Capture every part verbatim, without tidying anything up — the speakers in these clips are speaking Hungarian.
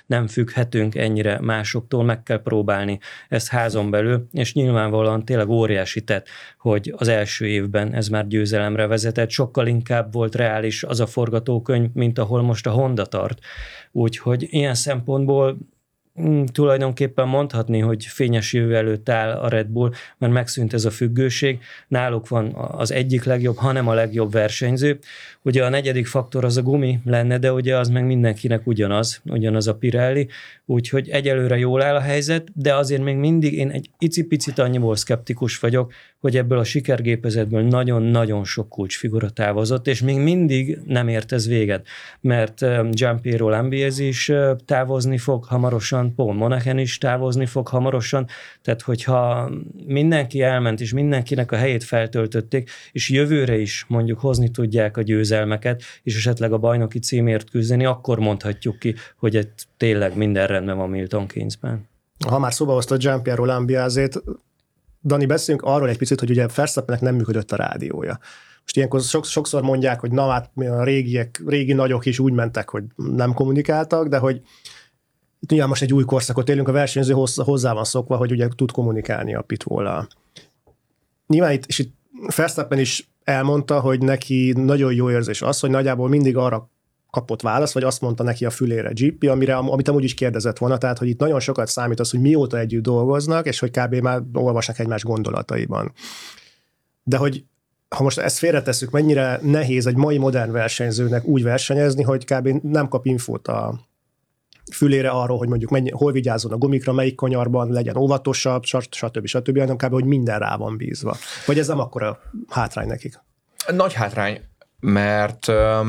nem függhetünk ennyire másoktól, meg kell próbálni ezt házon belül, és nyilvánvalóan tényleg óriási tett, hogy az első évben ez már győzelemre vezetett, sokkal inkább volt reális az a forgatókönyv, mint ahol most a Honda tart. Úgyhogy ilyen szempontból tulajdonképpen mondhatni, hogy fényes jövő előtt áll a Red Bull, mert megszűnt ez a függőség. Náluk van az egyik legjobb, hanem a legjobb versenyző. Ugye a negyedik faktor az a gumi lenne, de ugye az meg mindenkinek ugyanaz, ugyanaz a Pirelli, úgyhogy egyelőre jól áll a helyzet, de azért még mindig én egy icipicit annyiból szkeptikus vagyok, hogy ebből a sikergépezetből nagyon-nagyon sok kulcsfigura távozott, és még mindig nem ért ez véget, mert Gianpiero Lambiase is távozni fog hamarosan, Paul Monahan is távozni fog hamarosan, tehát hogyha mindenki elment, és mindenkinek a helyét feltöltötték, és jövőre is mondjuk hozni tudják a győzelmeket, és esetleg a bajnoki címért küzdeni, akkor mondhatjuk ki, hogy egy tényleg minden rendben van Milton Keynesben. Ha már szóba hoztad Gianpiero Lambiasét, Dani, beszéljünk arról egy picit, hogy ugye Verstappennek nem működött a rádiója. Most ilyenkor sokszor mondják, hogy na hát a régiek, régi nagyok is úgy mentek, hogy nem kommunikáltak, de hogy itt ugye most egy új korszakot élünk, a versenyző hozzá van szokva, hogy ugye tud kommunikálni a pitwall-al. Nyilván itt, és itt Verstappen is elmondta, hogy neki nagyon jó érzés az, hogy nagyjából mindig arra kapott választ, vagy azt mondta neki a fülére gé pé, amire, amit amúgy is kérdezett volna, tehát hogy itt nagyon sokat számít az, hogy mióta együtt dolgoznak, és hogy kb. Már olvasnak egymás gondolataiban. De hogy ha most ezt félretesszük, mennyire nehéz egy mai modern versenyzőnek úgy versenyezni, hogy kb. Nem kap infót a fülére arról, hogy mondjuk mennyi, hol vigyázzon a gumikra, melyik kanyarban legyen óvatosabb, stb. stb., hanem kb. Hogy minden rá van bízva. Vagy ez nem akkora hátrány nekik? Nagy hátrány, mert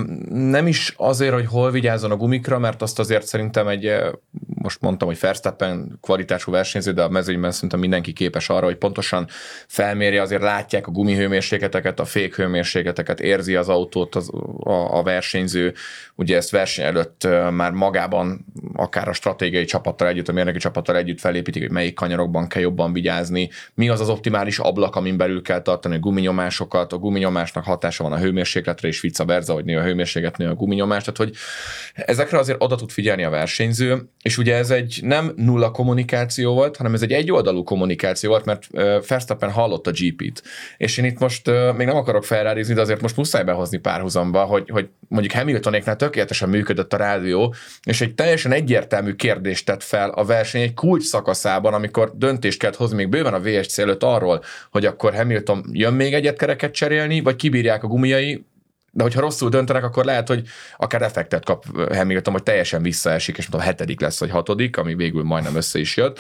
nem is azért, hogy hol vigyázzon a gumikra, mert azt azért szerintem egy, most mondtam, hogy Verstappen kvalitású versenyző, de a mezőnyben szerintem mindenki képes arra, hogy pontosan felmérje, azért látják a gumihőmérsékleteket, a fékhőmérsékleteket, érzi az autót az, a, a versenyző, ugye ezt verseny előtt már magában akár a stratégiai csapattal együtt, a mérnöki csapattal együtt felépítik, hogy melyik kanyarokban kell jobban vigyázni, mi az az optimális ablak, amin belül kell tartani a guminyomásokat, a guminyomásnak hatása van a hőmérsékletre, és vice versa, hogy nő a hőmérséklet, nő a guminyomás, tehát hogy ezekre azért oda tud figyelni a versenyző, és ugye ez egy nem nulla kommunikáció volt, hanem ez egy egyoldalú kommunikáció volt, mert Verstappen hallott a gé pét. És én itt most még nem akarok felrádizni, de azért most muszáj behozni párhuzamba, hogy, hogy mondjuk Hamiltonéknál tökéletesen működött a rádió, és egy teljesen egyértelmű kérdést tett fel a verseny egy kulcs szakaszában, amikor döntést kellett hozni még bőven a vé es cé előtt arról, hogy akkor Hamilton jön még egyet kereket cserélni, vagy kibírják a gumiai, de hogyha rosszul döntenek, akkor lehet, hogy akár effektet kap Hamilton, hogy teljesen visszaesik, és mondom, hetedik lesz, vagy hatodik, ami végül majdnem össze is jött.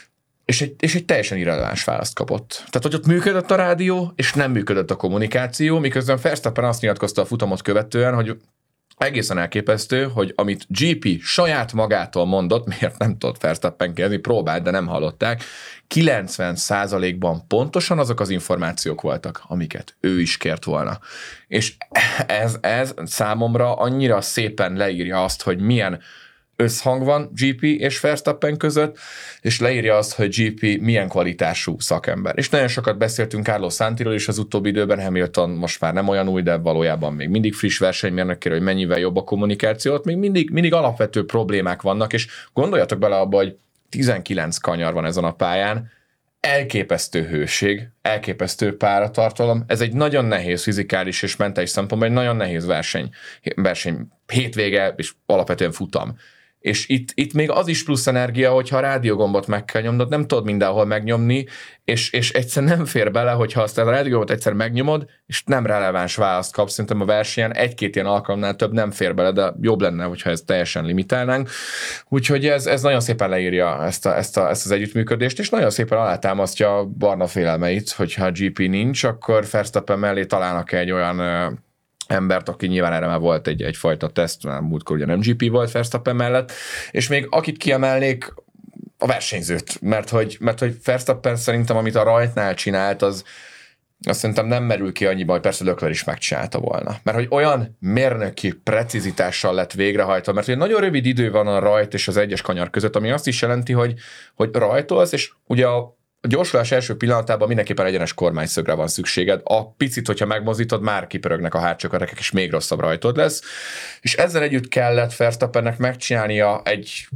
És egy, és egy teljesen irreleváns választ kapott. Tehát, hogy ott működött a rádió, és nem működött a kommunikáció, miközben Verstappen azt nyilatkozta a futamot követően, hogy egészen elképesztő, hogy amit gé pé saját magától mondott, miért nem tudott Verstappen kérdezni, próbált, de nem hallották, kilencven százalékban pontosan azok az információk voltak, amiket ő is kért volna. És ez, ez számomra annyira szépen leírja azt, hogy milyen összhang van gé pé és Verstappen között, és leírja azt, hogy gé pé milyen kvalitású szakember. És nagyon sokat beszéltünk Carlos Santiról is az utóbbi időben, Hamilton most már nem olyan új, de valójában még mindig friss versenymérnökére, hogy mennyivel jobb a kommunikációt, még mindig, mindig alapvető problémák vannak, és gondoljatok bele abba, hogy tizenkilenc kanyar van ezen a pályán, elképesztő hőség, elképesztő páratartalom, ez egy nagyon nehéz fizikális és mentális szempontból, egy nagyon nehéz verseny, verseny hétvége és alapvetően futam. És itt, itt még az is plusz energia, hogyha a rádiógombot meg kell nyomnod, nem tudod mindenhol megnyomni, és, és egyszer nem fér bele, hogyha azt a rádiógombot egyszer megnyomod, és nem releváns választ kapsz, szerintem a versenyen egy-két ilyen alkalomnál több nem fér bele, de jobb lenne, hogyha ezt teljesen limitálnánk. Úgyhogy ez, ez nagyon szépen leírja ezt, a, ezt, a, ezt az együttműködést, és nagyon szépen alátámasztja barna félelmeit, hogyha gé pé nincs, akkor Verstappen mellé találnak egy olyan embert, aki nyilván erre már volt egy, egyfajta teszt, már múltkor ugye nem gé pé volt Verstappen mellett, és még akit kiemelnék, a versenyzőt, mert hogy, mert hogy Verstappen szerintem, amit a rajtnál csinált, az azt szerintem nem merül ki annyiban, hogy persze Leclerc is megcsinálta volna. Mert hogy olyan mérnöki precizitással lett végrehajtva, mert hogy nagyon rövid idő van a rajt és az egyes kanyar között, ami azt is jelenti, hogy, hogy rajtolsz, és ugye a A gyorsulás első pillanatában mindenképpen egyenes kormányszögre van szükséged. A picit, hogyha megmozdítod, már kipörögnek a hátsó kerekek, és még rosszabb rajtod lesz. És ezzel együtt kellett Verstappennek megcsinálnia egy